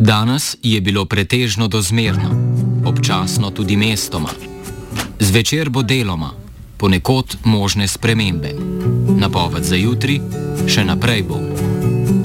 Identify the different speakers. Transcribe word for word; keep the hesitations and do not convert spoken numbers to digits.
Speaker 1: Danes je bilo pretežno dozmerno, občasno tudi mestoma. Zvečer bo deloma, ponekod možne spremembe. Napoved za jutri: še naprej bo.